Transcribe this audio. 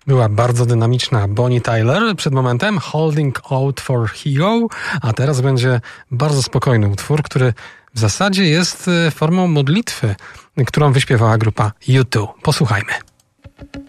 Była bardzo dynamiczna Bonnie Tyler przed momentem, Holding Out for Hero, a teraz będzie bardzo spokojny utwór, który w zasadzie jest formą modlitwy, którą wyśpiewała grupa U2. Posłuchajmy.